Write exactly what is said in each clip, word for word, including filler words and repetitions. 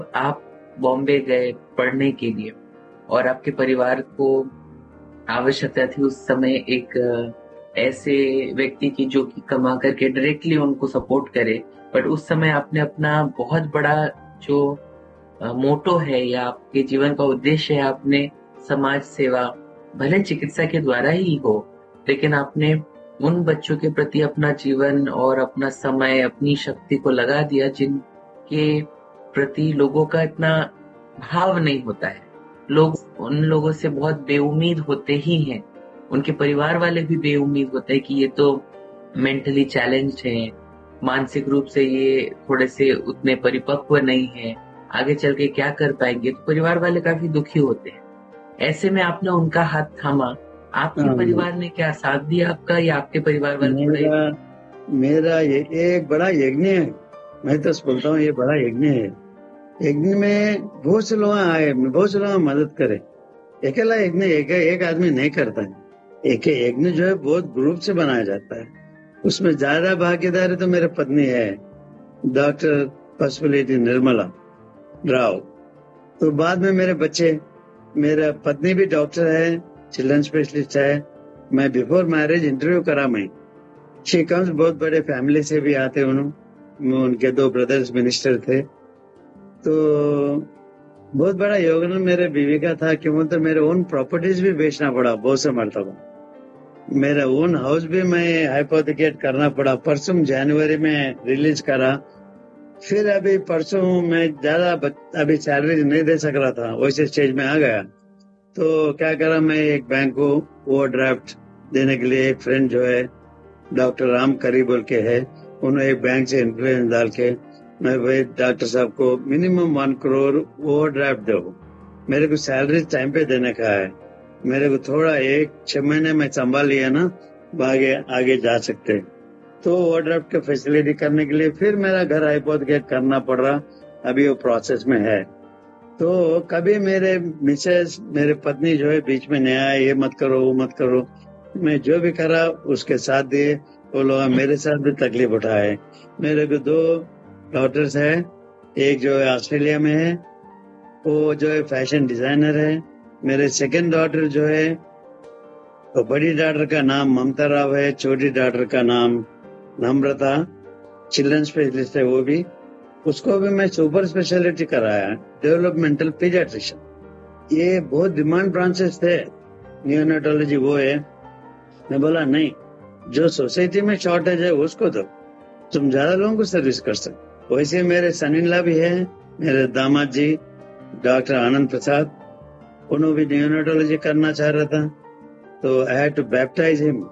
आप बॉम्बे गए पढ़ने के लिए और आपके परिवार को आवश्यकता थी उस समय एक अ, ऐसे व्यक्ति की जो कि कमा करके डायरेक्टली उनको सपोर्ट करे। बट उस समय आपने अपना बहुत बड़ा जो अ, मोटो है या आपके जीवन का उद्देश्य है, आपने समाज सेवा, भले चिकित्सा के द्वारा ही हो, लेकिन आपने उन बच्चों के प्रति अपना जीवन और अपना समय, अपनी शक्ति को लगा दिया जिनके प्रति लोगों का इतना भाव नहीं होता है। लोग उन लोगों से बहुत बेउम्मीद होते ही हैं। उनके परिवार वाले भी बेउम्मीद होते हैं कि ये तो मेंटली चैलेंज्ड हैं, मानसिक रूप से ये थोड़े से उतने परिपक्व नहीं हैं, आगे चल के क्या कर पाएंगे, तो परिवार वाले काफी दुखी होते हैं। ऐसे में आपने उनका हाथ थामा। आपके हाँ, परिवार ने क्या साथ दिया आपका, या आपके परिवार वाले थोड़ा मेरा एक। मेरा ये एक बड़ा यज्ञ है। मैं तो बोलता हूँ ये बड़ा यज्ञ है। यज्ञ में बहुत से लोग आए, बहुत से लोग मदद करे। अकेला यज्ञ एक, एक आदमी नहीं करता है। एक यज्ञ जो है बहुत ग्रुप से बनाया जाता है। उसमें ज्यादा भागीदारी तो मेरे पत्नी है, डॉक्टर पशुपति निर्मला राव। तो बाद में मेरे बच्चे, मेरा पत्नी भी डॉक्टर है, चिल्ड्रन स्पेशलिस्ट है। मैं बिफोर मैरिज इंटरव्यू करा मैं। शी कम्स बहुत बड़े फैमिली से भी आते उन्होंने, उनके दो ब्रदर्स मिनिस्टर थे। तो बहुत बड़ा योगदान मेरे बीवी का था कि वो तो मेरे ओन प्रॉपर्टीज भी बेचना पड़ा बहुत से मरतबा। मेरा ओन हाउस भी मैं हाइपोथिकेट करना पड़ा। परसों जनवरी में रिलीज करा। फिर अभी परसों मैं ज्यादा अभी सैलरी नहीं दे सक रहा था, वैसे स्टेज में आ गया। तो क्या करा, मैं एक बैंक को ओवरड्राफ्ट देने के लिए, एक फ्रेंड जो है डॉक्टर राम करी बोल के है, उन्होंने एक बैंक से इन्फ्लुएंस डाल के मैं भाई डॉक्टर साहब को मिनिमम वन करोड़ ओवरड्राफ्ट दो, मेरे को सैलरी टाइम पे देने का है। मेरे को थोड़ा एक छह महीने में संभाल लिया ना, आगे आगे जा सकते। तो ओवरड्राफ्ट की फैसिलिटी करने के लिए फिर मेरा घर हाइपोथेकेट करना पड़ रहा, अभी वो प्रोसेस में है। तो कभी मेरे मिसेस, मेरे पत्नी जो है बीच में नहीं आया, ये मत करो वो मत करो। मैं जो भी करा उसके साथ दिए। वो लोग मेरे साथ भी तकलीफ उठाए। मेरे को दो डॉटर्स है, एक जो है ऑस्ट्रेलिया में है, वो जो है फैशन डिजाइनर है। मेरे सेकंड डॉटर जो है, तो बड़ी डॉटर का नाम ममता राव है, छोटी डॉटर का नाम नम्रता, चिल्ड्रन स्पेशलिस्ट है वो भी। उसको भी मैं सुपर स्पेशलिटी कराया, डेवलपमेंटल पीडियाट्रिशियन। ये बहुत डिमांड ब्रांचेस थे, नियोनेटोलॉजी वो है। मैं बोला नहीं, जो सोसाइटी में शॉर्टेज है उसको दो, तुम ज्यादा लोगों को सर्विस कर सकते। वैसे मेरे सन इन लॉ भी है, मेरे दामाद जी डॉक्टर आनंद प्रसाद, उन्होंने भी नियोनेटोलॉजी करना चाह रहा था, तो I had to baptise him.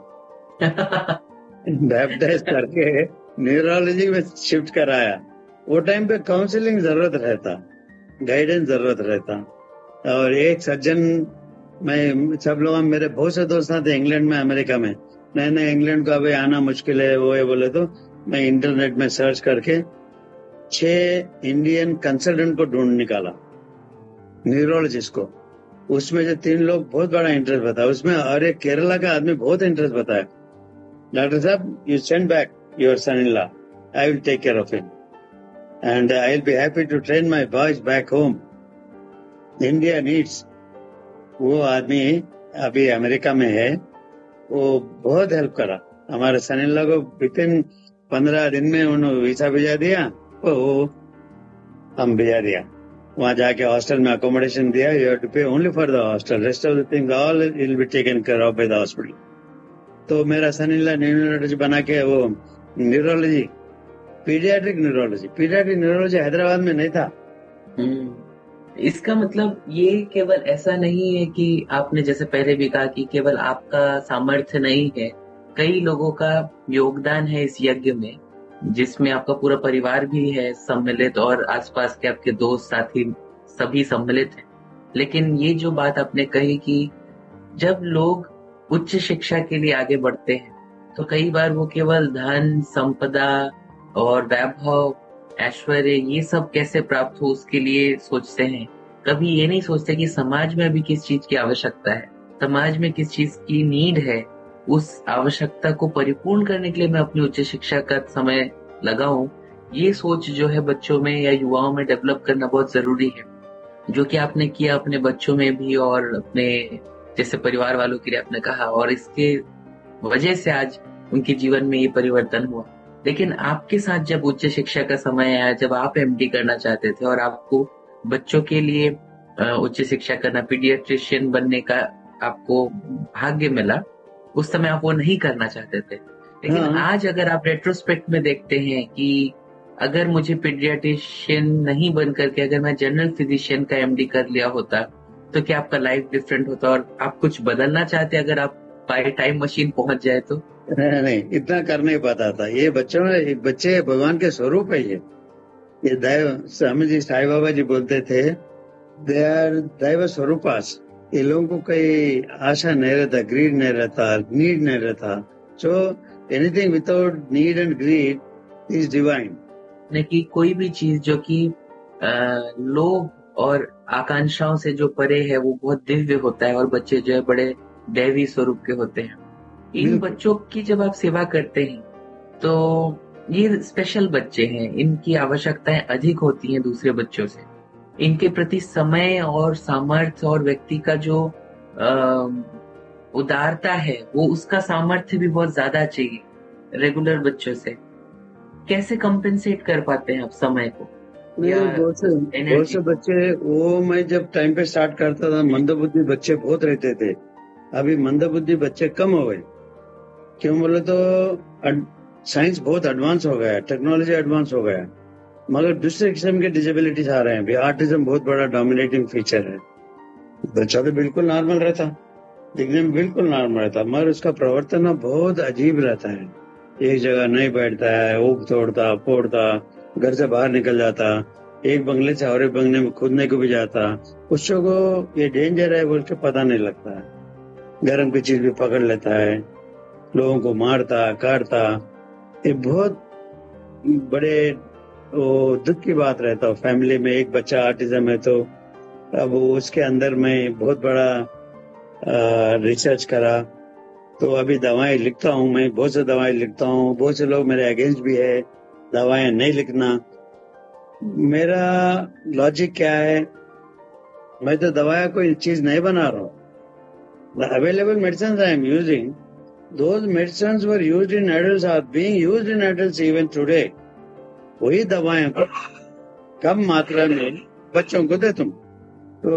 Baptise करके न्यूरोलॉजी में शिफ्ट कराया। वो टाइम पे काउंसलिंग जरूरत रहता, गाइडेंस जरूरत रहता। और एक सज्जन, मैं सब लोग, मेरे बहुत से दोस्त थे इंग्लैंड में, अमेरिका में। नहीं नहीं इंग्लैंड को अभी आना मुश्किल है वो है बोले, तो मैं इंटरनेट में सर्च करके छह इंडियन कंसल्टेंट को ढूंढ निकाला, न्यूरोलॉजिस्ट को। उसमें जो तीन लोग बहुत बड़ा इंटरेस्ट बताया उसमें, और एक केरला का आदमी बहुत इंटरेस्ट बताया। डॉक्टर साहब, you send back your son in law, I will take care of him and I will be happy to train my boys back home, India needs. वो आदमी अभी अमेरिका में है, वो बहुत हेल्प करा हमारे सन इन लॉ को। विद इन पंद्रह दिन में उन्होंने वीसा भेजा दिया, वो हम भेजा दिया। वहां जाके हॉस्टल में अकोमोडेशन दिया, यू हैव टू पे only for the hostel, rest of the things all will be taken care of by the hospital. तो मेरा सन इन लॉ न्यूरोलॉजी बना के, वो neurology, paediatric neurology, paediatric neurology Hyderabad में नहीं था। हम्म इसका मतलब ये केवल ऐसा नहीं है कि आपने जैसे पहले भी कहा कि केवल आपका सामर्थ्य नहीं है, कई लोगों का योगदान है इस यज्ञ में, जिसमें आपका पूरा परिवार भी है सम्मिलित और आसपास के आपके दोस्त साथी सभी सम्मिलित हैं। लेकिन ये जो बात आपने कही कि जब लोग उच्च शिक्षा के लिए आगे बढ़ते हैं तो कई बार वो केवल धन, संपदा और वैभव, ऐश्वर्य, ये सब कैसे प्राप्त हो उसके लिए सोचते हैं। कभी ये नहीं सोचते कि समाज में अभी किस चीज की आवश्यकता है, समाज में किस चीज की नीड है, उस आवश्यकता को परिपूर्ण करने के लिए मैं अपनी उच्च शिक्षा का समय लगाऊं। ये सोच जो है बच्चों में या युवाओं में डेवलप करना बहुत जरूरी है, जो कि आपने किया अपने बच्चों में भी और अपने जैसे परिवार वालों के लिए आपने कहा, और इसके वजह से आज उनके जीवन में ये परिवर्तन हुआ। लेकिन आपके साथ जब उच्च शिक्षा का समय आया, जब आप एमडी करना चाहते थे और आपको बच्चों के लिए अ, उच्च शिक्षा करना, पीडियाट्रिशियन बनने का आपको भाग्य मिला, उस समय आप वो नहीं करना चाहते थे। लेकिन हाँ आज अगर आप रेट्रोस्पेक्ट में देखते हैं कि अगर मुझे पीडियाट्रिशियन नहीं बन करके अगर मैं जनरल फिजिशियन का एमडी कर लिया होता, तो क्या आपका लाइफ डिफरेंट होता और आप कुछ बदलना चाहते अगर आप बाय टाइम मशीन पहुंच जाए तो? नहीं नहीं, इतना कर नहीं पाता था। ये बच्चों में एक बच्चे भगवान के स्वरूप है। ये ये दैव, स्वामी जी साई बाबा जी बोलते थे, दे आर दैव स्वरूपास। ये लोगों को कोई आशा नहीं रहता, ग्रीड नहीं रहता, नीड नहीं रहता। So anything without need and greed is divine. ने कि कोई भी चीज जो कि अ, लोभ और आकांक्षाओं से जो परे है वो बहुत दिव्य होता है, और बच्चे जो है बड़े दैवी स्वरूप के होते हैं। इन बिल्कुल। बच्चों की जब आप सेवा करते हैं तो ये स्पेशल बच्चे हैं, इनकी आवश्यकताएं अधिक होती हैं दूसरे बच्चों से। इनके प्रति समय और सामर्थ्य और व्यक्ति का जो अ, उदारता है, वो उसका सामर्थ्य भी बहुत ज्यादा चाहिए रेगुलर बच्चों से। कैसे कंपेंसेट कर पाते हैं आप समय को या नहीं, बहुत से उस बहुत एनर्जी से को? बच्चे, वो मैं जब टाइम पे स्टार्ट करता था मंदबुद्धि बच्चे बहुत रहते थे। अभी मंदबुद्धि बच्चे कम हो गए। क्यों बोले तो साइंस बहुत एडवांस हो गया है, टेक्नोलॉजी एडवांस हो गया है, मगर दूसरे किस्म के डिसेबिलिटीज आ रहे हैं। भी आर्टिज्म बहुत बड़ा डोमिनेटिंग फीचर है। बच्चा तो बिल्कुल नॉर्मल रहता, दिखने में बिल्कुल नॉर्मल रहता, मगर उसका प्रवर्तन ना बहुत अजीब रहता है। एक जगह नहीं बैठता है, ऊप तोड़ता फोड़ता, घर से बाहर निकल जाता, एक बंगले से और एक बंगले में कूदने को भी जाता। बच्चों को ये डेंजर है बोल के पता नहीं लगता है। गर्म की चीज भी पकड़ लेता है, लोगों को मारता काटता। ये बहुत बड़े वो दुख की बात रहता है। फैमिली में एक बच्चा आर्टिज्म है तो अब उसके अंदर में बहुत बड़ा रिसर्च करा, तो अभी दवाएं लिखता हूँ मैं, बहुत से दवाएं लिखता हूँ। बहुत से लोग मेरे अगेंस्ट भी है, दवाएं नहीं लिखना। मेरा लॉजिक क्या है, मैं तो दवाया कोई चीज नहीं बना रहा हूँ। The available medicine I am using, those medicine were used in adults are being used in adults even today. वही दवाएं को कम मात्रा में बच्चों को दे तुम। तो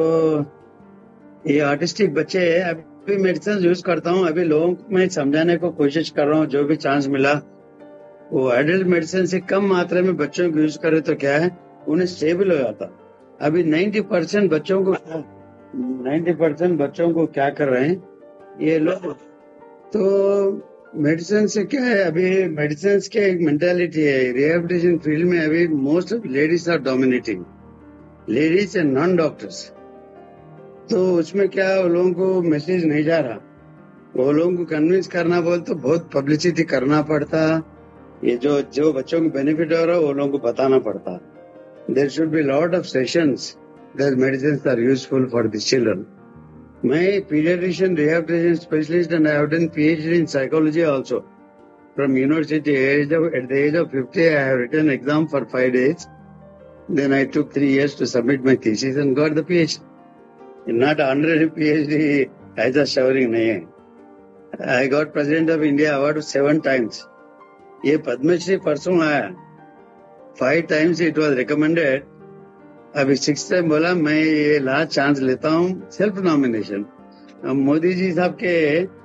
ये आर्टिस्टिक बच्चे हैं। अभी मेडिसिन यूज करता हूँ, अभी लोगों को मैं समझाने को कोशिश कर रहा हूँ, जो भी चांस मिला वो एडल्ट मेडिसिन से कम मात्रा में बच्चों को यूज करे तो क्या है, उन्हें स्टेबल हो जाता। अभी नब्बे परसेंट बच्चों को नब्बे परसेंट बच्चों को क्या कर रहे हैं ये लोग। तो मेडिसिन से क्या है, अभी मेडिसिन के एक मेंटालिटी है रिहेबिलिटेशन फील्ड में। अभी most of ladies are dominating, ladies and non doctors. तो उसमें क्या वो लोगों को मैसेज नहीं जा रहा। वो लोगों को कन्विंस करना बोल तो बहुत पब्लिसिटी करना पड़ता। ये जो जो बच्चों को बेनिफिट हो रहा है वो लोगों को बताना पड़ता। There should be lot of sessions that medicines are useful for the children. मैं paediatrician rehabilitation specialist and I have done PhD in psychology also from university. At the age of fifty I have written exam for five days, then I took three years to submit my thesis and got the PhD. Not honorary PhD, ऐसा showering नहीं है। I got President of India award seven times. ये पद्मश्री परसों आया, five times it was recommended. अभी six time बोला मैं ये लास्ट चांस लेता हूँ, सेल्फ नॉमिनेशन। मोदी जी साहब के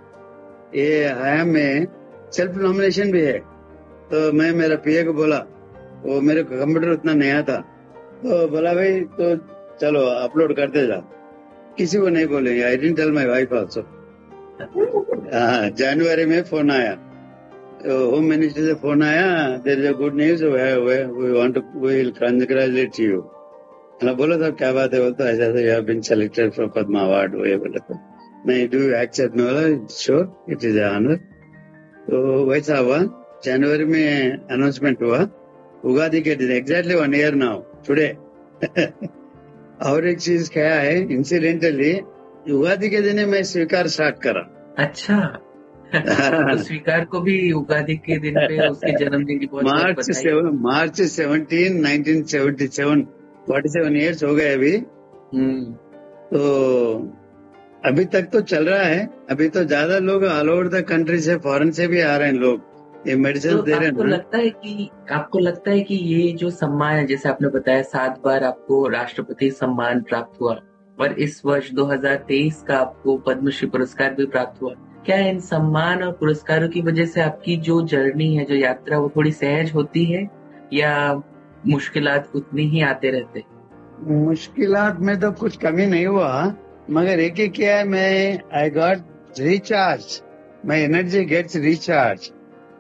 ये हयाम में सेल्फ नॉमिनेशन भी है। तो मैं मेरा पीए को बोला, वो मेरे को कंप्यूटर उतना नहीं आता, तो बोला भाई तो चलो अपलोड करते जाओ, किसी को नहीं बोलेंगे। I didn't tell my wife also. जनवरी में फोन आया, होम मिनिस्टर से फोन आया, there is a good news, we want to we will congratulate you. मैं बोला था क्या बात है, बोलता ऐसा ऐसा you have been selected for Padma award. वो ये बोला था, नहीं डू यू एक्सेप्ट? मैं बोला श्योर, इट इज ऑनर। तो वैसा हुआ, जनवरी में अनाउंसमेंट हुआ, उगादी के दिन exactly one year now today. और एक चीज क्या है, इंसिडेंटली उगादी के दिन मैं स्वीकार स्टार्ट करा। अच्छा, तो स्वीकार को भी उगादी के दिन पे उसके जन्मदिन की बहुत बहुत मार्च बधाई। Seven March seventeen nineteen seventy seven forty seven years हो गए अभी। हम्म। तो अभी तक तो चल रहा है। अभी तो ज्यादा लोग ऑल ओवर द कंट्री से, फॉरेन से भी आ रहे हैं लोग, ये मेडिसिन तो दे रहे हैं आपको ना। लगता है कि आपको लगता है कि ये जो सम्मान है, जैसे आपने बताया सात बार आपको राष्ट्रपति सम्मान प्राप्त हुआ और इस वर्ष दो हज़ार तेईस का आपको पद्मश्री पुरस्कार भी प्राप्त हुआ, क्या इन सम्मान और पुरस्कारों की वजह से आपकी जो जर्नी है, जो यात्रा, वो थोड़ी सहज होती है या मुश्किलात उतनी ही आते रहते? मुश्किलात में तो कुछ कमी नहीं हुआ, मगर एक ही किया है, मैं I got recharge, my energy gets recharge.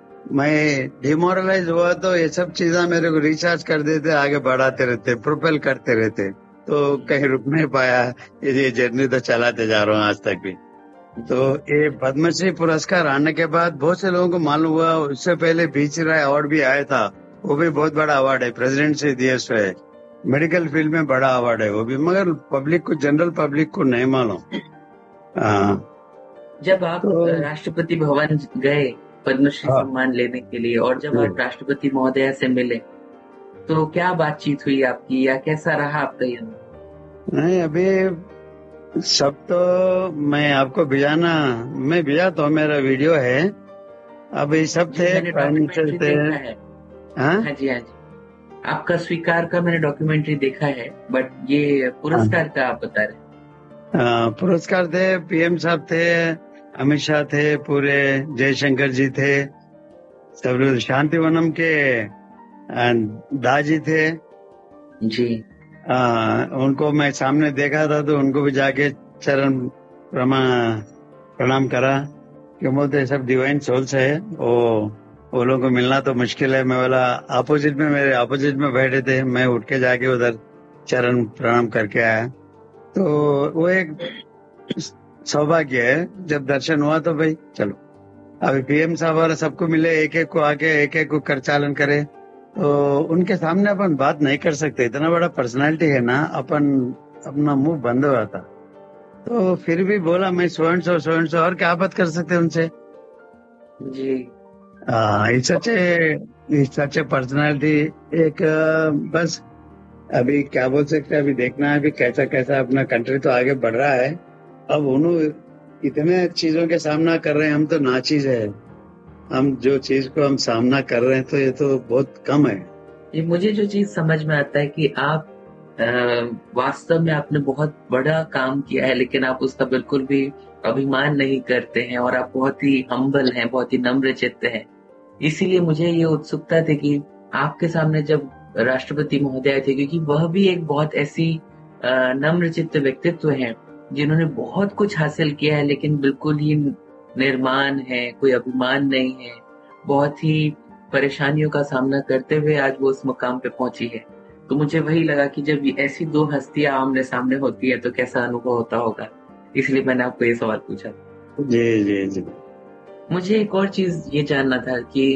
मैं डिमोरलाइज हुआ तो ये सब चीजें मेरे को रिचार्ज कर देते, आगे बढ़ाते रहते, प्रोपेल करते रहते। तो कहीं रुक नहीं पाया, ये जर्नी तो चलाते जा रहा हूँ आज तक भी। तो ये पद्मश्री पुरस्कार आने के बाद बहुत से लोगों को मालूम हुआ। उससे पहले बीच राय अवार्ड भी आया था, वो भी बहुत बड़ा अवार्ड है, प्रेसिडेंट से दिया है, मेडिकल फील्ड में बड़ा अवार्ड है वो भी, मगर पब्लिक को, जनरल पब्लिक को नहीं मालूम। हाँ, जब आप तो अ, राष्ट्रपति भवन गए पद्मश्री हाँ, सम्मान लेने के लिए और जब आप राष्ट्रपति महोदया से मिले, तो क्या बातचीत हुई आपकी या कैसा रहा आपका ये अनुभव? नहीं अभी सब तो मैं आपको भेजाना, मैं भेजा तो मेरा वीडियो है। अब ये सब जी, थे, मैंने प्राइम मिनिस्टर डॉक्यूमेंट्री थे। देखा है। हाँ हाँ जी, हाँ जी। आपका स्वीकार का मैंने डॉक्यूमेंट्री देखा है, बट ये हाँ, पुरस्कार का आप बता रहे हाँ, पुरस्कार थे, पीएम साहब थे, अमित शाह थे, पूरे जयशंकर जी थे, सब लोग, शांतिवनम के आ, दाजी थे। हैं। जी। आ, उनको मैं सामने देखा था तो उनको भी जाके चरण प्रमा प्रणाम करा, क्यों बोलते सब डिवाइन सोल्स है, वो वो लोगों को मिलना तो मुश्किल है। मैं बोला, अपोजिट में, मेरे अपोजिट में बैठे थे, मैं उठ के जाके उधर चरण प्रणाम करके आया। तो वो एक सौभाग्य है, जब दर्शन हुआ तो भाई चलो। अभी पीएम साहब और सबको मिले, एक एक को आके एक एक को कर चालन करे, तो उनके सामने अपन बात नहीं कर सकते, इतना बड़ा पर्सनालिटी है ना, अपन अपना मुंह बंद हो जाता। तो फिर भी बोला, मैं so and so so and so, और क्या बात कर सकते हैं उनसे। जी। सच सच पर्सनालिटी एक आ, बस अभी क्या बोल सकते हैं, अभी देखना है अभी कैसा कैसा अपना कंट्री तो आगे बढ़ रहा है। अब उन्होंने इतने चीजों के सामना कर रहे हैं, हम तो नाचीज है। हम जो चीज को हम सामना कर रहे हैं तो ये तो बहुत कम है। ये मुझे जो चीज समझ में आता है कि आप अ, वास्तव में आपने बहुत बड़ा काम किया है, लेकिन आप उसका बिल्कुल भी अभिमान नहीं करते हैं और आप बहुत ही हम्बल हैं, बहुत ही नम्र चित्त हैं। इसीलिए मुझे ये उत्सुकता थी कि आपके सामने जब राष्ट्रपति महोदय थे, क्योंकि वह भी एक बहुत ऐसी अ, नम्र चित्त व्यक्तित्व हैं जिन्होंने बहुत कुछ हासिल किया है, लेकिन बिल्कुल ही निर्माण है, कोई अभिमान नहीं है, बहुत ही परेशानियों का सामना करते हुए आज वो उस मुकाम पे पहुंची है। तो मुझे वही लगा कि जब ये ऐसी दो हस्तियां आमने सामने होती है तो कैसा अनुभव होता होगा, इसलिए मैंने आपको ये सवाल पूछा। जी जी जी। मुझे एक और चीज ये जानना था कि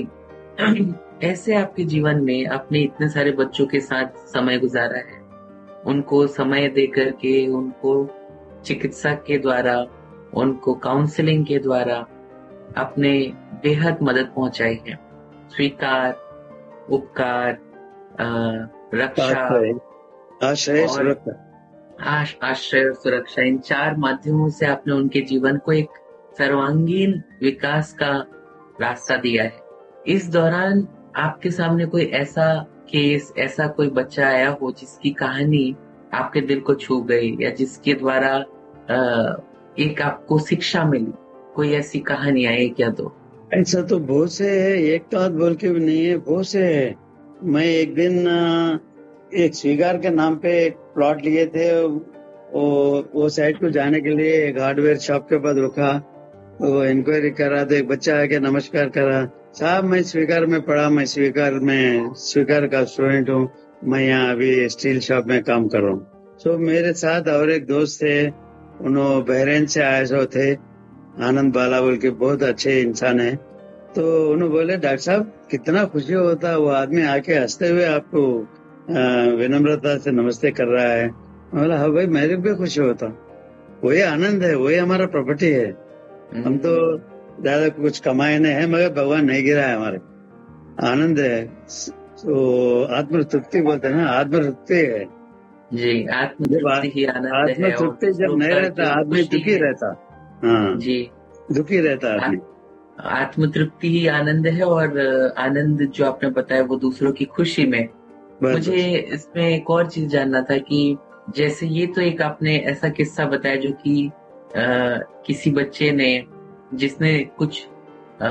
ऐसे आपके जीवन में आपने इतने सारे बच्चों के साथ समय गुजारा है, उनको समय दे करके, उनको चिकित्सा के द्वारा, उनको काउंसलिंग के द्वारा आपने बेहद मदद पहुंचाई है। स्वीकार, उपकार, अ, रक्षा आश्रय, आश्रय और सुरक्षा। आश, आश्रय और सुरक्षा, इन चार माध्यमों से आपने उनके जीवन को एक सर्वांगीण विकास का रास्ता दिया है। इस दौरान आपके सामने कोई ऐसा केस, ऐसा कोई बच्चा आया हो जिसकी कहानी आपके दिल को छू गई या जिसके द्वारा अ, एक आपको शिक्षा मिली, कोई ऐसी कहानी है एक या दो? ऐसा तो बहुत से है, एक तो आध बोल के भी नहीं है, बहुत से है। मैं एक दिन अ, एक स्वीकार के नाम पे एक प्लॉट लिए थे, वो वो साइड को जाने के लिए एक हार्डवेयर शॉप के पास रुका, तो इंक्वायरी करा तो एक बच्चा आके नमस्कार करा, साहब मैं स्वीकार में पढ़ा, मैं स्वीकार में स्वीकार का स्टूडेंट हूँ, मैं यहाँ अभी स्टील शॉप में काम कर रहा हूँ। तो मेरे साथ और एक दोस्त थे, उन्होंने बहरीन से आए सो थे, आनंद बाला बोल के, बहुत अच्छे इंसान है। तो उन्होंने बोले, डॉक्टर साहब कितना खुशी होता, वो आदमी आके हंसते हुए आपको विनम्रता से नमस्ते कर रहा है। मैं बोला, हाँ भाई, मेरे भी खुशी होता, वही आनंद है, वही हमारा प्रॉपर्टी है। हम तो ज्यादा कुछ कमाए नहीं है, मगर भगवान नहीं गिरा है हमारे, आनंद है। तो आत्म तृप्ति बोलते हैं ना, आत्म तृप्ति है। जी, जब आत्म-तृप्ति ही आनंद आत्म है और तृप्ति जब दूसरों नहीं का रहता, जो आदमी खुशी दुखी है। रहता। हाँ, जी, दुखी रहता आ आदमी। आत्म-तृप्ति ही आनंद है और अ, आनंद जो आपने बताया वो दूसरों की खुशी में। बस मुझे बस। इसमें एक और चीज़ जानना था कि जैसे ये तो एक आपने ऐसा किस्सा बताया जो कि अ, किसी बच्चे ने जिसने कुछ अ,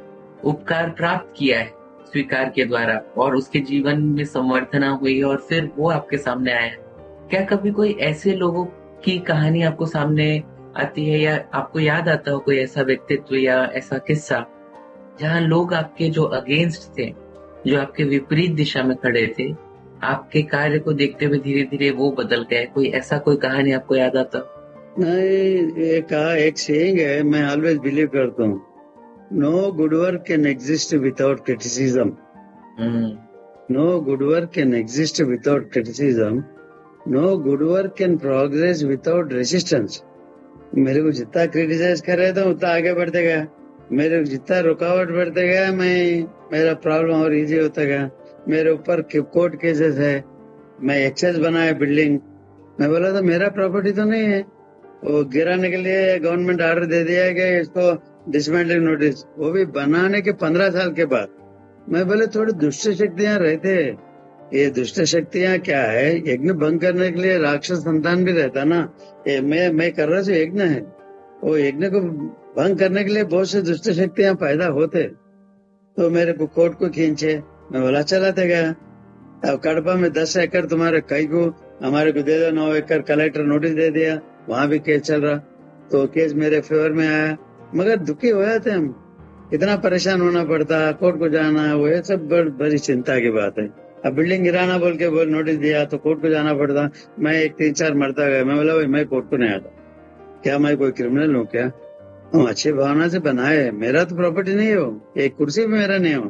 उपकार प्राप्त किया है स्वीकार के द्वारा और उसके जीवन में संवर्धना हुई और फिर वो आपके सामने आया। क्या कभी कोई ऐसे लोगों की कहानी आपको सामने आती है या आपको याद आता हो कोई ऐसा व्यक्तित्व या ऐसा किस्सा जहाँ लोग आपके जो अगेंस्ट थे, जो आपके विपरीत दिशा में खड़े थे, आपके कार्य को देखते हुए धीरे-धीरे वो बदल गए? कोई ऐसा कोई कहानी आपको याद आता हो? नहीं, ये कहा एक सेइंग है, मैं ऑलवेज बिलीव करता हूँ, no good work can exist without criticism. Hmm, no good work can exist without criticism. No good work can progress without resistance. मेरे को जितना क्रिटिसाइज कर रहे थे उतना आगे बढ़ते गया, मेरे को जितना रुकावट बढ़ते गया, मैं मेरा प्रॉब्लम और इजी होता गया। मेरे ऊपर कोर्ट केसेस है, मैं एक्सेस बनाया बिल्डिंग। मैं बोला था मेरा प्रॉपर्टी तो नहीं है, वो गिराने के लिए गवर्नमेंट ऑर्डर दे दिया है कि इसको डिसमेंटलिंग नोटिस, वो भी बनाने के पंद्रह साल के बाद। मैं बोले थोड़ी दुष्ट शक्तियां रहते, ये दुष्ट शक्तियां क्या है, यज्ञ भंग करने के लिए राक्षस संतान भी रहता ना। ये मैं मैं कर रहा हूँ यज्ञ है, वो यज्ञ को भंग करने के लिए बहुत से दुष्ट शक्तियां पैदा होते। तो मेरे को कोर्ट को खींचे, मैं बोला चलाते गया। अब कड़पा में दस एकड़ तुम्हारे कई को हमारे को दे दो, नौ एकड़ कलेक्टर नोटिस दे दिया, वहां भी केस चल रहा। तो केस मेरे फेवर में आया, मगर दुखी हो जाते हम, इतना परेशान होना पड़ता, कोर्ट को जाना, वो ये सब बड़, बड़ी चिंता की बात है। अब बिल्डिंग गिराना बोल के बोल नोटिस दिया तो कोर्ट को जाना पड़ता। मैं एक तीन चार मरता गया। मैं बोला भाई मैं कोर्ट को नहीं आता, क्या मैं कोई क्रिमिनल हूँ क्या? हम अच्छी भावना से बनाए, मेरा तो प्रॉपर्टी नहीं हो, एक कुर्सी भी मेरा नहीं हो।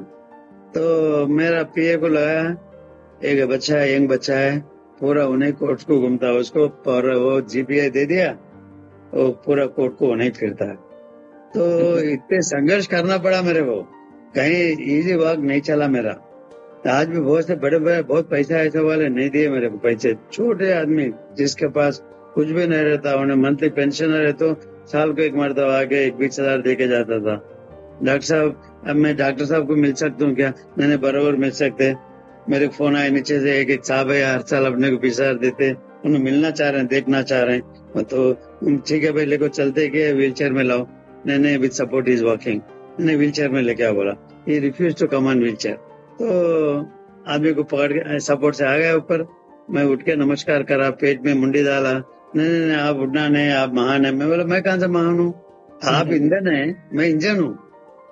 तो मेरा पीए को लगाया, एक बच्चा है, यंग बच्चा है, पूरा उन्हें कोर्ट को घूमता, उसको और वो जीपीआई दे दिया, वो पूरा कोर्ट को नहीं फिरता है। तो इतने संघर्ष करना पड़ा मेरे को, कहीं इजी वर्क नहीं चला मेरा। आज भी बहुत से बड़े बड़े बहुत पैसा ऐसे वाले नहीं दिए मेरे को पैसे। छोटे आदमी जिसके पास कुछ भी नहीं रहता, उन्हें मंथली पेंशन रहे तो साल को एक मरतबा आके एक बीस हजार दे के जाता था। डॉक्टर साहब, अब मैं डॉक्टर साहब को मिल सकता हूँ क्या? मैंने बराबर मिल सकते। मेरे फोन आए नीचे से, एक एक साहब है हर साल अपने को बीस हजार देते, उन्हें मिलना चाह रहे हैं, देखना चाह रहे हैं। तो ठीक है भाई लेको चलते के व्हील चेयर में लाओ। नहीं नहीं विद सपोर्ट इज वॉकिंग, मैंने व्हील चेयर में लेके आ बोला, ये refuse to come on wheel chair. तो आदमी को पकड़ के सपोर्ट से आ गया ऊपर। मैं उठ के नमस्कार करा, पेट में मुंडी डाला। नहीं नहीं नहीं आप उठना नहीं, आप महान है। मैं बोला मैं कहाँ से महान हूँ, आप ईंधन है, मैं इंजन हूँ।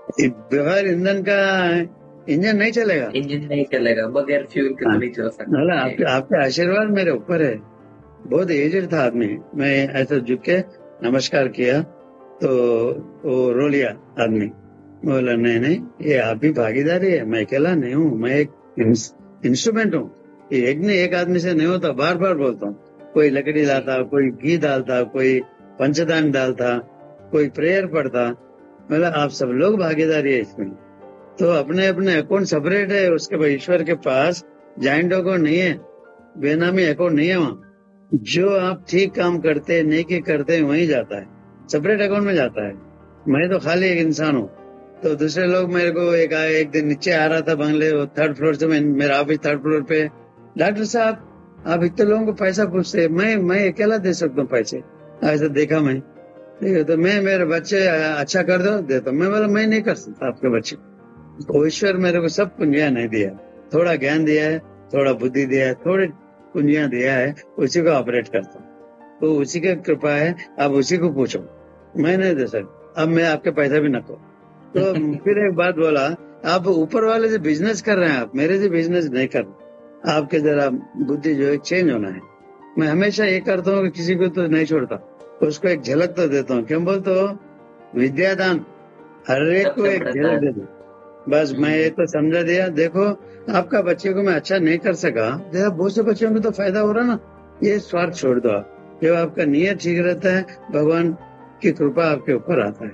बगैर ईंधन का इंजन नहीं चलेगा, इंजन नहीं चलेगा, बगैर फ्यूल के तो नहीं चल सकता। आपके आपके आशीर्वाद मेरे ऊपर है। बहुत एजेड था आदमी, मैं ऐसा झुक के नमस्कार किया तो वो रो लिया आदमी। बोला नहीं नहीं ये आप भी भागीदारी है, मैं अकेला नहीं हूँ, मैं एक इंस्ट्रूमेंट हूँ। ये यज्ञ एक आदमी से नहीं होता, बार बार बोलता हूँ। कोई लकड़ी लाता, कोई घी डालता, कोई पंचदान डालता, कोई प्रेयर पढ़ता, मतलब आप सब लोग भागीदारी है इसमें। तो अपने अपने अकाउंट सेपरेट है, उसके बाद ईश्वर के पास जॉइंट अकाउंट नहीं है, बेनामी अकाउंट नहीं है। वहाँ जो आप ठीक काम करते नेकी करते वहीं जाता है, सेपरेट अकाउंट में जाता है। मैं तो खाली एक इंसान हूँ। तो दूसरे लोग मेरे को एक आए, एक दिन नीचे आ रहा था बंगले, थर्ड फ्लोर से, मैं मेरा ऑफिस थर्ड फ्लोर पे। डॉक्टर साहब आप इतने लोगों को पैसा पूछते, मैं मैं अकेला दे सकता हूँ पैसे, ऐसा देखा मैं। ठीक है, तो मैं मेरे बच्चे अच्छा कर दो देता। मैं बोला मैं नहीं कर सकता आपके बच्चे। तो ईश्वर मेरे को सब कुंजियां नहीं दिया, थोड़ा ज्ञान दिया है, थोड़ा बुद्धि दिया है, थोड़ी कुंजियां दिया है, उसी को ऑपरेट करता हूँ। तो उसी की कृपा है, आप उसी को पूछो, मैं नहीं दे सकता। अब मैं आपके पैसा भी न करो। तो फिर एक बात बोला, आप ऊपर वाले से बिजनेस कर रहे हैं, आप मेरे से बिजनेस नहीं कर रहे, आपके जरा बुद्धि जो है चेंज होना है। मैं हमेशा ये करता हूँ कि किसी को तो नहीं छोड़ता, उसको एक झलक तो देता हूँ। क्यों बोलते हो, विद्यादान हर एक को एक झलक दे दो। बस मैं ये तो समझा दिया, देखो आपका बच्चे को मैं अच्छा नहीं कर सका, देखा बहुत से बच्चों को तो फायदा हो रहा ना। ये स्वार्थ छोड़ दो आप, जब आपका नियत ठीक रहता है भगवान की कृपा आपके ऊपर आता है।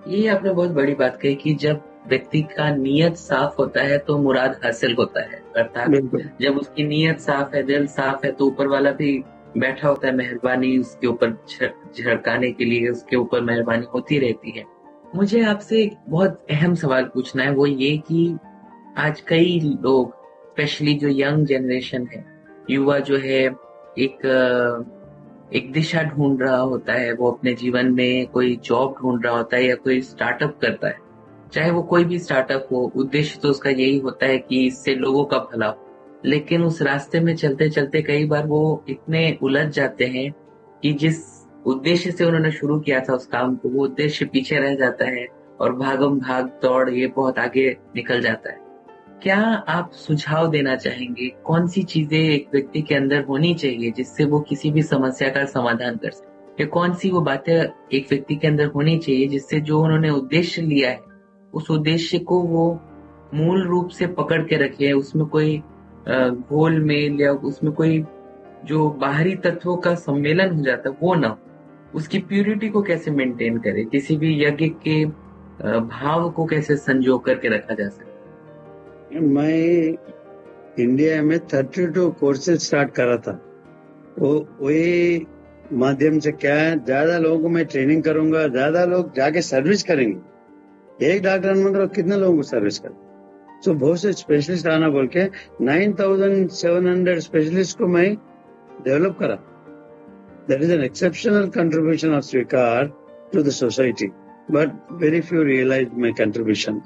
ये आपने बहुत बड़ी बात कही कि जब व्यक्ति का नीयत साफ होता है तो मुराद हासिल होता है। अर्थात बिल्कुल जब उसकी नीयत साफ है, दिल साफ है, तो ऊपर वाला भी बैठा होता है मेहरबानी उसके ऊपर झड़काने के लिए, उसके ऊपर मेहरबानी होती रहती है। मुझे आपसे एक बहुत अहम सवाल पूछना है, वो ये कि आज कई लोग, स्पेशली जो यंग जनरेशन है, युवा जो है, एक एक दिशा ढूंढ रहा होता है। वो अपने जीवन में कोई जॉब ढूंढ रहा होता है या कोई स्टार्टअप करता है। चाहे वो कोई भी स्टार्टअप हो, उद्देश्य तो उसका यही होता है कि इससे लोगों का भला हो। लेकिन उस रास्ते में चलते चलते कई बार वो इतने उलझ जाते हैं कि जिस उद्देश्य से उन्होंने शुरू किया था उस काम को, वो उद्देश्य पीछे रह जाता है और भागम भाग दौड़ ये बहुत आगे निकल जाता है। क्या आप सुझाव देना चाहेंगे, कौन सी चीजें एक व्यक्ति के अंदर होनी चाहिए जिससे वो किसी भी समस्या का समाधान कर सके, या कौन सी वो बातें एक व्यक्ति के अंदर होनी चाहिए जिससे जो उन्होंने उद्देश्य लिया है उस उद्देश्य को वो मूल रूप से पकड़ के रखे, उसमें कोई घोल मेल या उसमें कोई जो बाहरी तत्वों का सम्मेलन हो जाता है वो ना हो। उसकी प्यूरिटी को कैसे मेंटेन करे, किसी भी यज्ञ के अ, भाव को कैसे संजो करके रखा जा सके। मैं इंडिया में थर्टी टू कोर्सेज स्टार्ट करा था। वो वही माध्यम से क्या है, ज्यादा लोगों को मैं ट्रेनिंग करूंगा, ज्यादा लोग जाके सर्विस करेंगे। एक डॉक्टर मतलब कितने लोगों को सर्विस करें। तो बहुत से स्पेशलिस्ट आना बोल के nine thousand seven hundred specialist को मैं डेवलप करा। That is an exceptional contribution of स्वीकार to the society, but very few realise my contribution.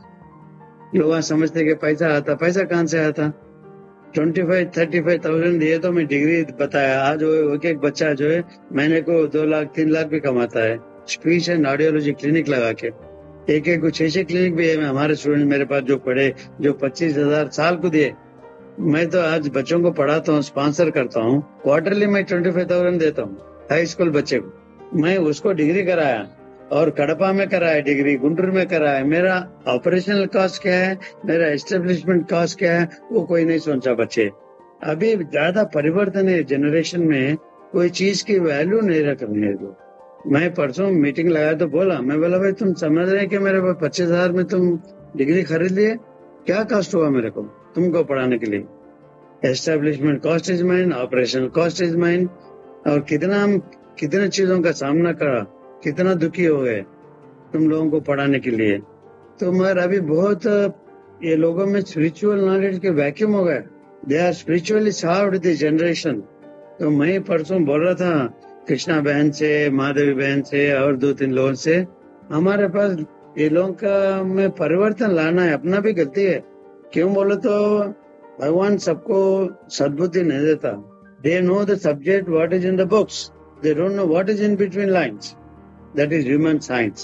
लोग समझते कि पैसा आता, पैसा कहाँ से आता? Twenty five thirty five thousand दिए तो मैं डिग्री बताया। आज वो एक एक बच्चा जो है महीने को दो लाख तीन लाख भी कमाता है, स्पीच एंड ऑडियोलॉजी क्लिनिक लगा के। एक एक को छह छह क्लिनिक भी है। हमारे स्टूडेंट मेरे पास जो पढ़े, जो पच्चीस हजार साल को दिए। मैं तो आज बच्चों को पढ़ाता हूँ, स्पॉन्सर करता हूँ। क्वार्टरली मैं ट्वेंटी फाइव थाउजेंड देता हूँ हाई स्कूल बच्चे को। मैं उसको डिग्री कराया और कड़पा में कराया डिग्री, गुंटूर में कराया। मेरा ऑपरेशनल कॉस्ट क्या है, मेरा एस्टेब्लिशमेंट कॉस्ट क्या है, वो कोई नहीं सोचा। बच्चे अभी ज्यादा परिवर्तन है जनरेशन में, कोई चीज की वैल्यू नहीं रख रहे हैं लोग। मैं परसों मीटिंग लगाया तो बोला, मैं बोला भाई तुम समझ रहे हैं कि मेरे पास पच्चीस हजार में तुम डिग्री खरीद लिए? क्या कॉस्ट हुआ मेरे को तुमको पढ़ाने के लिए? Establishment cost is mine, operational cost is mine. और कितना हम कितने चीजों का सामना करा, कितना दुखी हो गए तुम लोगों को पढ़ाने के लिए। तो मगर अभी बहुत ये लोगों में स्पिरिचुअल नॉलेज के वैक्यूम हो गया। They are spiritually सार्व्ड this generation. तो मैं परसों बोल रहा था कृष्णा बहन से, माधवी बहन से और दो तीन लोगों से, हमारे पास ये लोगों का में परिवर्तन लाना है। अपना भी गलती है। क्यों बोलो तो भगवान सबको सद्बुद्धि नहीं देता। They know the subject what is in the books, they don't know what is in between lines. That is human science.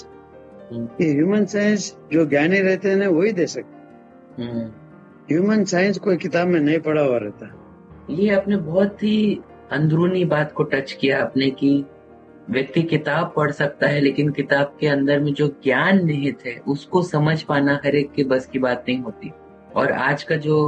ये ह्यूमन साइंस जो ज्ञानी रहते हैं ना वही दे सकते। ह्यूमन साइंस कोई किताब में नहीं पढ़ा हुआ रहता। ये आपने बहुत ही अंदरूनी बात को टच किया आपने, कि व्यक्ति किताब पढ़ सकता है लेकिन किताब के अंदर में जो ज्ञान निहित है उसको समझ पाना हर एक के बस की बात नहीं होती। और आज का जो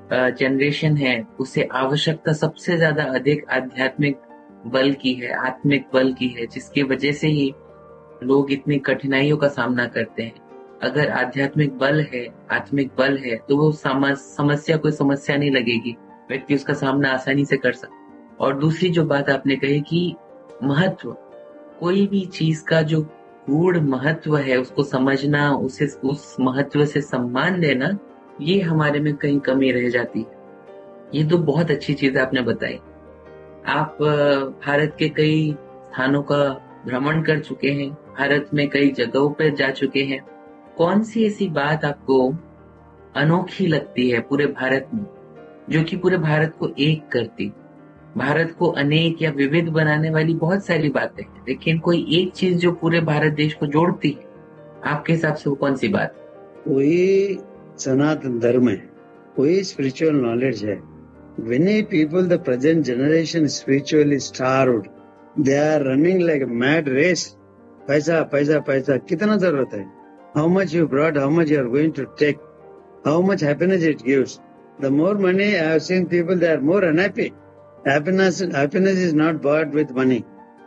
जनरेशन है उसे आवश्यकता सबसे ज्यादा अधिक आध्यात्मिक बल की है, आत्मिक बल की है, जिसकी वजह से ही लोग इतनी कठिनाइयों का सामना करते हैं। अगर आध्यात्मिक बल है, आत्मिक बल है, तो वो समस्या कोई समस्या नहीं लगेगी, व्यक्ति उसका सामना आसानी से कर सकता। और दूसरी जो बात आपने कही कि महत्व, कोई भी चीज का जो गूढ़ महत्व है उसको समझना, उसे उस महत्व से सम्मान देना, ये हमारे में कहीं कमी रह जाती है। ये तो बहुत अच्छी चीज आपने बताई। आप भारत के कई स्थानों का भ्रमण कर चुके हैं, भारत में कई जगहों पर जा चुके हैं। कौन सी ऐसी बात आपको अनोखी लगती है पूरे भारत में, जो कि पूरे भारत को एक करती? भारत को अनेक या विविध बनाने वाली बहुत सारी बातें हैं, लेकिन कोई एक चीज जो पूरे भारत देश को जोड़ती है, आपके हिसाब से वो कौन सी बात? वही सनातन धर्म है, वही स्पिरिचुअल नॉलेज है। Many people, the present generation is spiritually starved. They are running like a mad race. पैसा पैसा पैसा, कितना जरूरत है? How much you brought, how much you are going to take, how much happiness it gives. The more money, I have seen people, they are more unhappy. Happiness, happiness is not bought with money.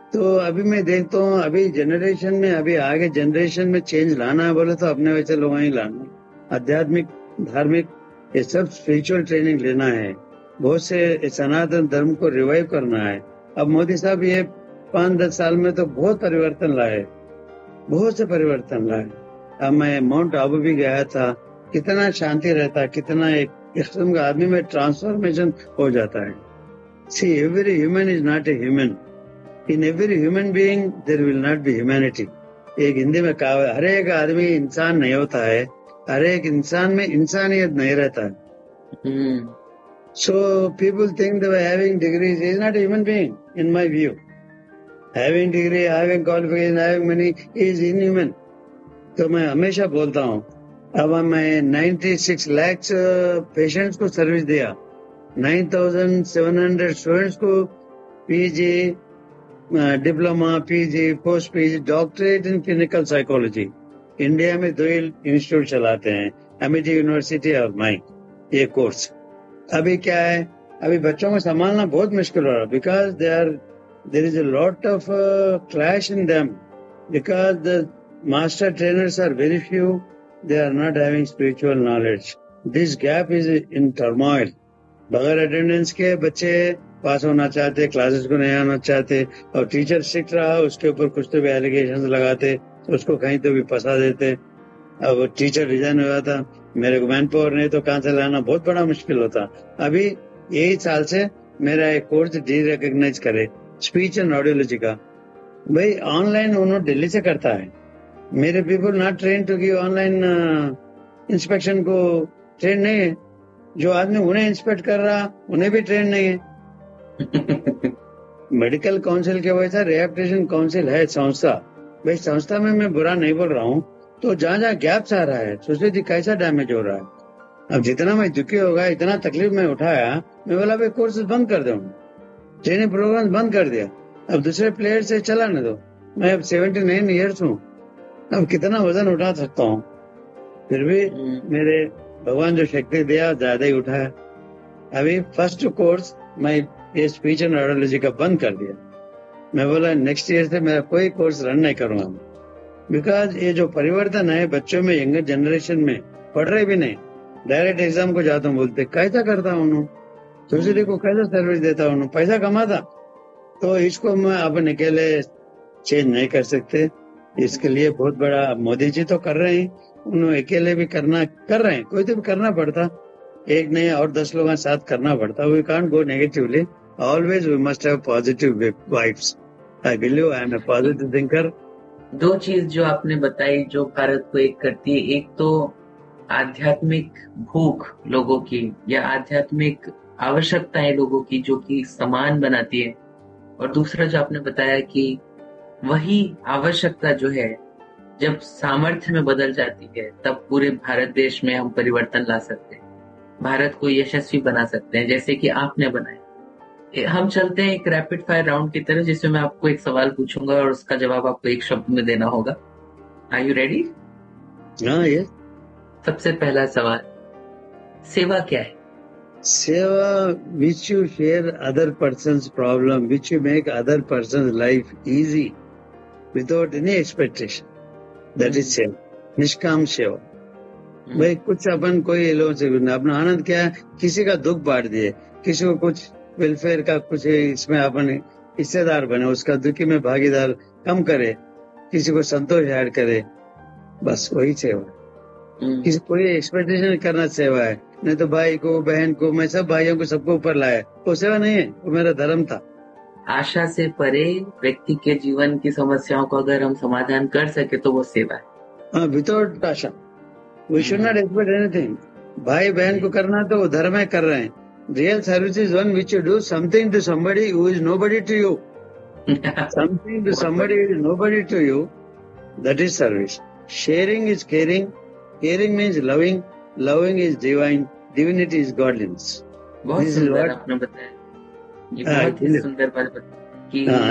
तो अभी मैं देखता हूँ अभी generation में, अभी आगे generation में चेंज लाना है बोले तो अपने वैसे लोग ही लाना है। आध्यात्मिक, धार्मिक, ये सब स्पिरिचुअल ट्रेनिंग लेना है। बहुत से सनातन धर्म को रिवाइव करना है। अब मोदी साहब ये पाँच दस साल में तो बहुत परिवर्तन लाए, बहुत से परिवर्तन लाए। अब मैं माउंट आबू भी गया था, कितना शांति रहता, कितना एक किस्म का आदमी में ट्रांसफॉर्मेशन हो जाता है। See every human is not a human, in every human being there will not be humanity. एक हिंदी में कहा, हर एक आदमी इंसान नहीं होता है, हर एक इंसान में इंसानियत नहीं रहता है। हम्म, so people think that having degrees is not a human being, in my view. Having degree, having qualification, having money is inhuman. तो मैं हमेशा बोलता हूँ, अब मैं छियानवे लाख पेशेंट्स को सर्विस दिया, नौ हज़ार सात सौ स्टूडेंट्स को PG, diploma, PG, post PG, doctorate in clinical psychology. India में दो इंस्टीट्यूट चलाते हैं, एमिटी यूनिवर्सिटी और माई, ये कोर्स। अभी क्या है, अभी बच्चों को संभालना बहुत मुश्किल हो रहा है, because they are there is a lot of clash in them, because the master trainers are very few, they are not having spiritual knowledge. This gap is in turmoil. बगैर अटेंडेंस के बच्चे पास होना चाहते, क्लासेस को नहीं आना चाहते, और टीचर स्ट्रिक्ट रहा उसके ऊपर कुछ तो भी एलिगेशन लगाते, तो उसको कहीं तो भी फंसा देते। अब टीचर रिजाइन हुआ था, मेरे को मैन पावर नहीं तो कहाँ से लाना, बहुत बड़ा मुश्किल होता। अभी यही साल से मेरा एक कोर्स डी रिकॉग्नाइज करे स्पीच एंड ऑडियोलॉजी का, भाई ऑनलाइन उन्होंने दिल्ली से करता है। मेरे people not train to give online inspection को ट्रेन नहीं है, जो आदमी उन्हें इंस्पेक्ट कर रहा उन्हें भी ट्रेन नहीं है। मेडिकल काउंसिल के वजह से रिहैबिलिटेशन काउंसिल है संस्था, भाई संस्था में मैं बुरा नहीं बोल रहा हूँ, तो जहाँ जहाँ गैप्स आ रहा है सोसाइटी कैसा डैमेज हो रहा है। अब जितना मैं दुखी होगा, इतना तकलीफ में उठाया, मैं बोला भाई कोर्सेज बंद कर दूँ, ट्रेनिंग प्रोग्राम बंद कर दिया। अब दूसरे प्लेयर से चलाने दो, मैं अब सेवेंटी नाइन ईयर्स हूँ, अब कितना वजन उठा सकता हूँ, फिर भी मेरे भगवान जो शक्ति दिया ज्यादा ही उठाया। अभी फर्स्ट कोर्स मैं ये स्पीच एंड ऑडियोलॉजी का बंद कर दिया। मैं बोला नेक्स्ट ईयर से मेरा कोई कोर्स रन नहीं करूंगा, बिकॉज ये जो परिवर्तन है बच्चों में, यंगर जनरेशन में, पढ़ रहे भी नहीं, डायरेक्ट एग्जाम को जाता हूँ, बोलते कैसा करता हूँ, सोसाइटी को कैसा सर्विस देता हूँ, पैसा कमाता। तो इसको मैं अपन अकेले चेंज नहीं कर सकते, इसके लिए बहुत बड़ा मोदी जी तो कर रहे हैं, उन्होंने अकेले भी करना कर रहे हैं, कोई तो भी करना पड़ता, एक नहीं और दस लोगों के साथ करना पड़ता। We can't go negatively, always we must have positive vibes. I believe, I M A positive thinker. दो चीज जो आपने बताई जो भारत को एक करती है, एक तो आध्यात्मिक भूख लोगों की या आध्यात्मिक आवश्यकताएं लोगों की जो कि समान बनाती है, और दूसरा जो आपने बताया कि वही आवश्यकता जो है जब सामर्थ्य में बदल जाती है तब पूरे भारत देश में हम परिवर्तन ला सकते हैं, भारत को यशस्वी बना सकते हैं, जैसे कि आपने बनाए। हम चलते हैं एक रैपिड फायर राउंड की तरह, जिसमें मैं आपको एक सवाल पूछूंगा और उसका जवाब आपको एक शब्द में देना होगा। Are you ready? हाँ, ये सबसे पहला सवाल, सेवा क्या है? सेवा which you share other persons problem, which you make other persons life easy without any expectation, that is सेवा, निष्काम सेवा। भाई कुछ अपन कोई लोगों से अपना आनंद क्या है, किसी का दुख बांट दिए, किसी को कुछ वेलफेयर का कुछ इसमें अपन हिस्सेदार बने, उसका दुखी में भागीदार कम करे, किसी को संतोष ऐड करे, बस वही सेवा। किसी कोई एक्सपेक्टेशन करना सेवा है, नहीं तो भाई को, बहन को, मैं सब भाइयों को सबको ऊपर लाया, वो सेवा नहीं है, वो मेरा धर्म था। आशा से परे व्यक्ति के जीवन की समस्याओं को अगर हम समाधान कर सके तो वो सेवा है। हाँ, without Asha, we should not expect anything. भाई बहन को करना तो वो धर्म है, कर रहे हैं। Real service is one which you do something to somebody who is nobody to you, something to somebody who is nobody to you, that is service. Sharing is caring, caring means loving, loving is divine, divinity is गॉडलिनेस। बहुत सुंदर आपने बताया, ये बहुत ही सुंदर बात बताई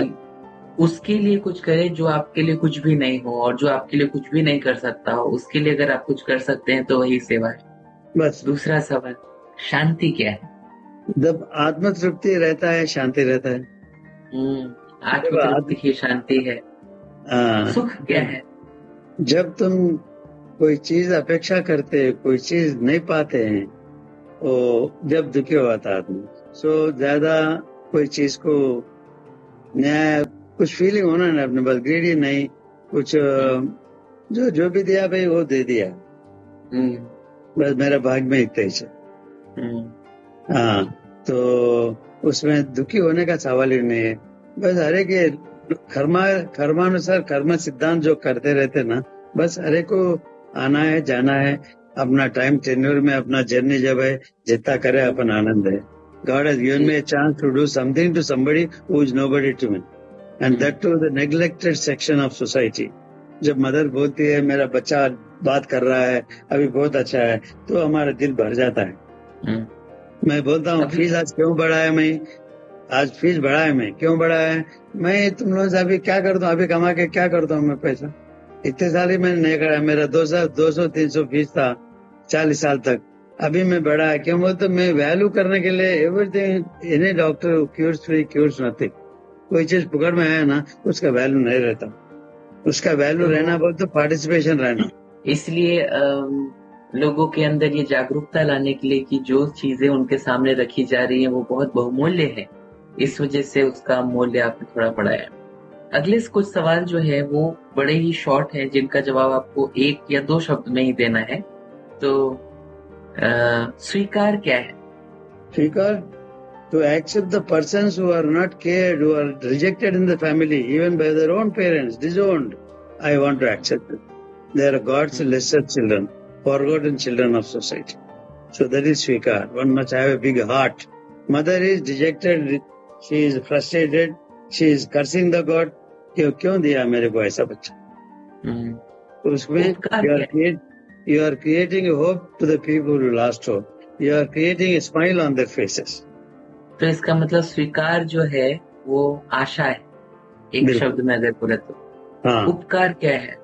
कि उसके लिए कुछ करे जो आपके लिए कुछ भी नहीं हो, और जो आपके लिए कुछ भी नहीं कर सकता हो उसके लिए अगर आप कुछ कर सकते हैं तो वही सेवा है, बस। दूसरा सवाल, शांति क्या है? जब आत्म तृप्ति रहता है शांति रहता है। आत्म तृप्ति की शांति है। हाँ, सुख क्या है? जब तुम कोई चीज अपेक्षा करते, कोई चीज नहीं पाते हैं, तो जब दुखी होता आदमी। सो ज्यादा कोई चीज को नया कुछ फीलिंग होना ना अपने बस, ग्रीडी नहीं, कुछ जो जो भी दिया भाई वो दे दिया, बस मेरा भाग में इतना ही है। हाँ, तो उसमें दुखी होने का सवाल ही नहीं है। बस हरे के कर्मा कर्मानुसार कर्म सिद्धांत जो करते रहते ना, बस हरे को आना है, जाना है, अपना टाइम टेन्योर में अपना जर्नी जब है जितना करे अपन आनंद है। God has given me a chance to do something to somebody who is nobody to me, and that to the neglected section of society. जब मदर बोलती है मेरा बच्चा बात कर रहा है, अभी बहुत अच्छा है, तो हमारा दिल भर जाता है। मैं बोलता हूँ फीस आज क्यों बढ़ाया, मैं आज फीस बढ़ाया, मैं क्यों बढ़ाया है, मैं तुम लोगों से अभी क्या करता हूँ, अभी कमा के क्या करता हूँ मैं पैसा, इतने साल ही मैंने नहीं करा, मेरा दो सौ दो सौ तीन सौ फीस था चालीस साल तक, अभी मैं बढ़ा है क्यों बोलते, मैं वैल्यू करने के लिए everything, any doctor cures free cures nothing, कोई चीज पकड़ में आया ना उसका वैल्यू नहीं रहता, उसका वैल्यू रहना बोलते तो पार्टिसिपेशन रहना। इसलिए लोगों के अंदर ये जागरूकता लाने के लिए कि जो चीजें उनके सामने रखी जा रही है वो बहुत बहुमूल्य है, इस वजह से उसका मूल्य आपने थोड़ा बढ़ाया। अगले कुछ सवाल जो है वो बड़े ही शॉर्ट हैं, जिनका जवाब आपको एक या दो शब्द में ही देना है। तो आ, स्वीकार क्या है? स्वीकार, to accept the persons who are not cared, who are rejected in the family, even by their own parents, disowned. I want to accept them. They are God's lesser children, forgotten children of society. So that is svikar. One must have a big heart. Mother is dejected, she is frustrated, she is cursing the God. क्यों क्यों दिया मेरे को ऐसा बच्चा? तो उसमें you are, create, you are creating a hope to the people who lost hope. You are creating a smile on their faces. तो इसका मतलब स्वीकार जो है वो आशा है, एक शब्द में अगर बोले तो। हाँ। उपकार क्या है?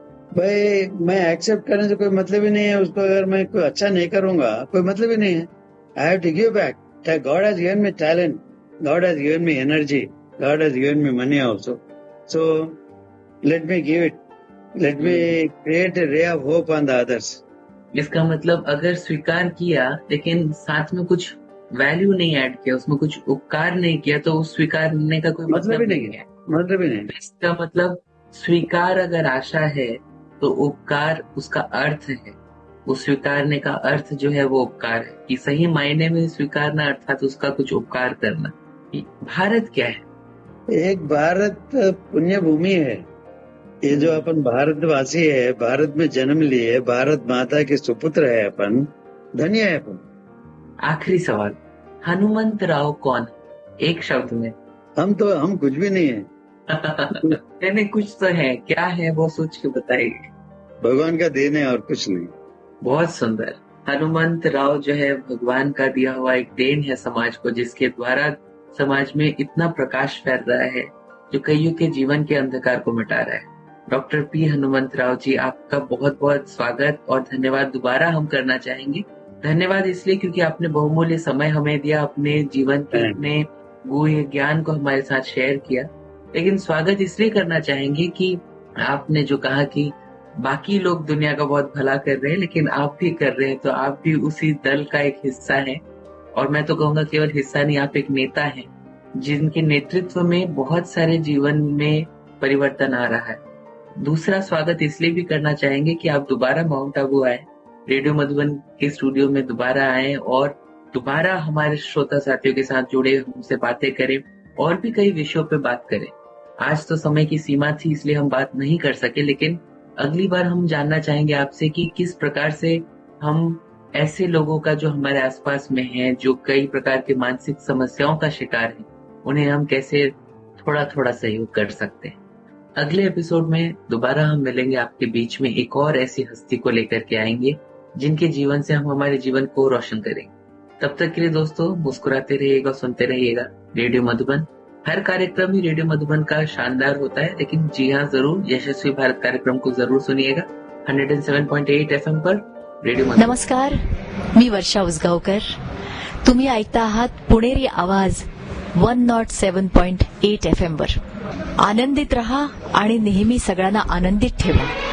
भाई मैं एक्सेप्ट करने से कोई मतलब ही नहीं है उसको, अगर मैं कोई अच्छा नहीं करूंगा कोई मतलब ही नहीं है। I have to give back. God has given me talent, God has given me energy, God has given me money also, so let me give it, let me create a ray of hope on the others. इसका मतलब अगर स्वीकार किया लेकिन साथ में कुछ value नहीं ऐड किया, उसमें कुछ उपकार नहीं किया, तो उस स्वीकार करने का कोई मतलब, मतलब नहीं है। मतलब ही नहीं। इसका मतलब स्वीकार अगर आशा है तो उपकार उसका अर्थ है, उस स्वीकारने का अर्थ जो है वो उपकार है, कि सही मायने में स्वीकारना अर्थात उसका कुछ उपकार करना। भारत क्या है? एक भारत पुण्य भूमि है। ये जो अपन भारतवासी है, भारत में जन्म लिए, भारत माता के सुपुत्र है अपन, धन्य है अपन। आखिरी सवाल, हनुमंत राव कौन? एक शब्द में। हम तो हम कुछ भी नहीं है। यानी कुछ तो है, क्या है वो सोच के बताइए। भगवान का देन है और कुछ नहीं। बहुत सुंदर। हनुमंत राव जो है भगवान का दिया हुआ एक देन है समाज को, जिसके द्वारा समाज में इतना प्रकाश फैल रहा है जो कईयों के जीवन के अंधकार को मिटा रहा है। डॉक्टर पी हनुमंत राव जी, आपका बहुत बहुत स्वागत और धन्यवाद दोबारा हम करना चाहेंगे। धन्यवाद इसलिए क्योंकि आपने बहुमूल्य समय हमें दिया, अपने जीवन के अपने गुह्य ज्ञान को हमारे साथ शेयर किया। लेकिन स्वागत इसलिए करना चाहेंगे कि आपने जो कहा कि बाकी लोग दुनिया का बहुत भला कर रहे हैं लेकिन आप भी कर रहे हैं, तो आप भी उसी दल का एक हिस्सा हैं। और मैं तो कहूँगा केवल हिस्सा नहीं, आप एक नेता हैं जिनके नेतृत्व में बहुत सारे जीवन में परिवर्तन आ रहा है। दूसरा स्वागत इसलिए भी करना चाहेंगे कि आप दोबारा माउंट आबू आए, रेडियो मधुबन के स्टूडियो में दोबारा आए और दोबारा हमारे श्रोता साथियों के साथ जुड़े, हमसे बातें करें और भी कई विषयों पे बात करें। आज तो समय की सीमा थी इसलिए हम बात नहीं कर सके, लेकिन अगली बार हम जानना चाहेंगे आपसे कि किस प्रकार से हम ऐसे लोगों का जो हमारे आसपास में हैं, जो कई प्रकार के मानसिक समस्याओं का शिकार हैं, उन्हें हम कैसे थोड़ा थोड़ा सहयोग कर सकते हैं। अगले एपिसोड में दोबारा हम मिलेंगे आपके बीच में, एक और ऐसी हस्ती को लेकर के आएंगे जिनके जीवन से हम हमारे जीवन को रोशन करेंगे। तब तक के लिए दोस्तों मुस्कुराते रहिएगा, सुनते रहिएगा रेडियो मधुबन। हर कार्यक्रम ही रेडियो मधुबन का शानदार होता है, लेकिन जी हाँ जरूर यशस्वी भारत कार्यक्रम को जरूर सुनिएगा एक सौ सात पॉइंट आठ एफ एम पर रेडियो मधुबन। नमस्कार, मी वर्षा उसगावकर। तुम्ही ऐकता आहात पुणेरी आवाज one not seven point eight F M वर आनंदित रहा आणि नेहमी सगळ्यांना आनंदित ठेवा.